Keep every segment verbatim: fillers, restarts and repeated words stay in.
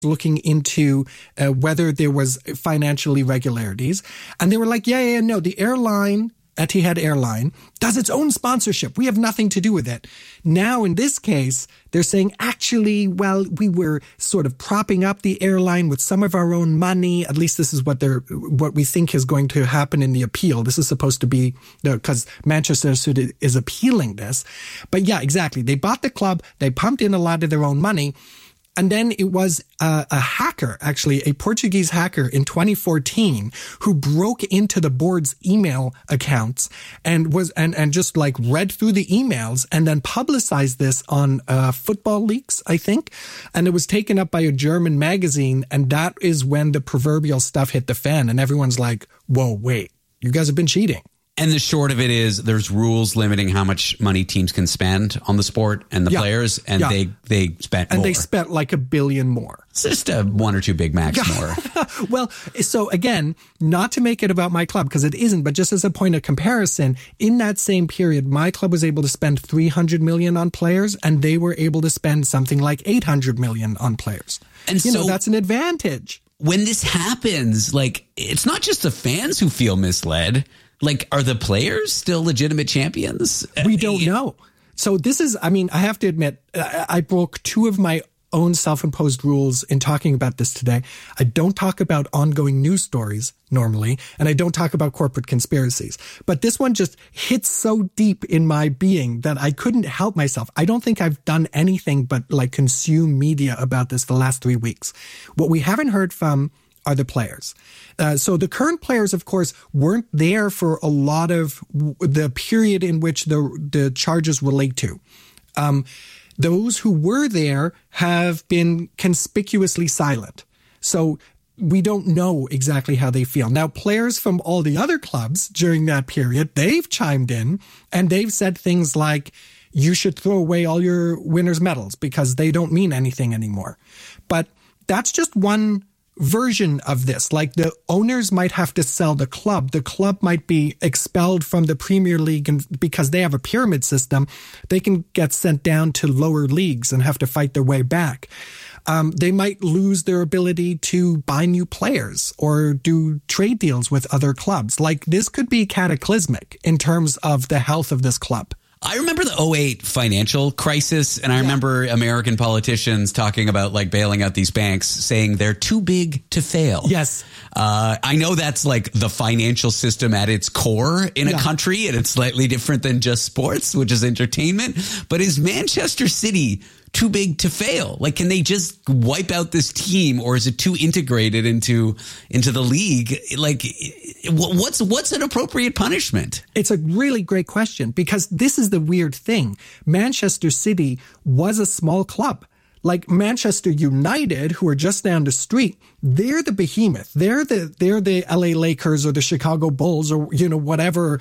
looking into uh, whether there was financial irregularities. And they were like, yeah, yeah, no, the airline, Etihad Airline, does its own sponsorship. We have nothing to do with it. Now, in this case, they're saying, actually, well, we were sort of propping up the airline with some of our own money. At least this is what they're, what we think is going to happen in the appeal. This is supposed to be, because Manchester City is appealing this. But yeah, exactly. They bought the club. They pumped in a lot of their own money. And then it was uh, a hacker, actually, a Portuguese hacker in twenty fourteen who broke into the board's email accounts and was and, and just like read through the emails and then publicized this on uh, Football Leaks, I think. And it was taken up by a German magazine. And that is when the proverbial stuff hit the fan. And everyone's like, whoa, wait, you guys have been cheating. And the short of it is there's rules limiting how much money teams can spend on the sport and the yeah. players. And yeah. they, they spent and more. they spent like a billion more. It's just a one or two Big Macs yeah. more. Well, so again, not to make it about my club because it isn't, but just as a point of comparison, in that same period, my club was able to spend three hundred million on players and they were able to spend something like eight hundred million on players. And you so know, that's an advantage. When this happens, like, it's not just the fans who feel misled. Like, are the players still legitimate champions? We don't know. So this is, I mean, I have to admit, I broke two of my own self-imposed rules in talking about this today. I don't talk about ongoing news stories normally, and I don't talk about corporate conspiracies. But this one just hits so deep in my being that I couldn't help myself. I don't think I've done anything but like consume media about this the last three weeks. What we haven't heard from are the players. Uh, so the current players, of course, weren't there for a lot of w- the period in which the the charges relate to. Um, those who were there have been conspicuously silent. So we don't know exactly how they feel. Now, players from all the other clubs during that period, they've chimed in and they've said things like, you should throw away all your winners' medals because they don't mean anything anymore. But that's just one version of this. Like the owners might have to sell the club. The club might be expelled from the Premier League, and because they have a pyramid system, they can get sent down to lower leagues and have to fight their way back. Um, they might lose their ability to buy new players or do trade deals with other clubs. Like this could be cataclysmic in terms of the health of this club. I remember the oh eight financial crisis, and I yeah. remember American politicians talking about like bailing out these banks, saying they're too big to fail. Yes. Uh, I know that's like the financial system at its core in yeah. a country, and it's slightly different than just sports, which is entertainment. But is Manchester City too big to fail? Like, can they just wipe out this team, or is it too integrated into into the league? Like, what's what's an appropriate punishment? It's a really great question, because this is the weird thing. Manchester City was a small club. Like Manchester United, who are just down the street, they're the behemoth. They're the they're the L A Lakers or the Chicago Bulls or, you know, whatever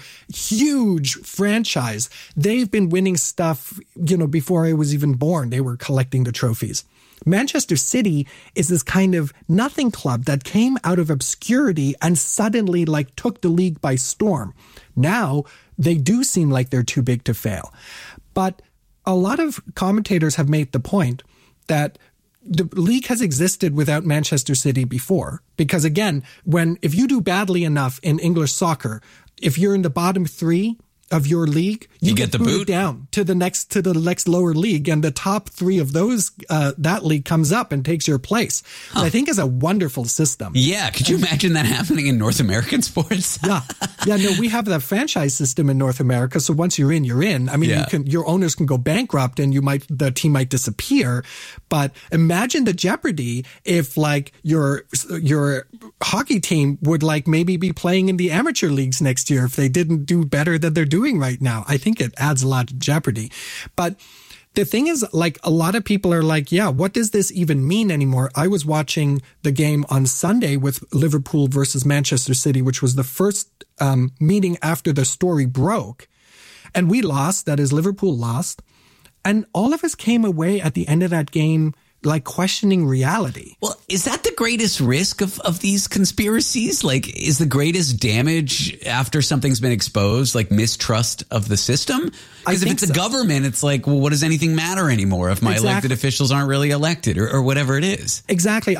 huge franchise. They've been winning stuff, you know, before I was even born. They were collecting the trophies. Manchester City is this kind of nothing club that came out of obscurity and suddenly like took the league by storm. Now they do seem like they're too big to fail. But a lot of commentators have made the point that the league has existed without Manchester City before. Because again, when if you do badly enough in English soccer, if you're in the bottom three of your league, you, you get, get the boot down to the next to the next lower league, and the top three of those uh, that league comes up and takes your place. Huh. I think is a wonderful system. Yeah, could you imagine that happening in North American sports? yeah, yeah. No, we have that franchise system in North America. So once you're in, you're in. I mean, yeah. you can your owners can go bankrupt, and you might the team might disappear. But imagine the jeopardy if like your your hockey team would like maybe be playing in the amateur leagues next year if they didn't do better than they're doing right now. I think it adds a lot to jeopardy. But the thing is, like, a lot of people are like, yeah, what does this even mean anymore? I was watching the game on Sunday with Liverpool versus Manchester City, which was the first um, meeting after the story broke. And we lost. That is, Liverpool lost. And all of us came away at the end of that game like questioning reality. Well, is that the greatest risk of, of these conspiracies? Like, is the greatest damage after something's been exposed, like mistrust of the system? Because if it's so. a government, it's like, well, what does anything matter anymore if my exactly. elected officials aren't really elected or, or whatever it is? Exactly.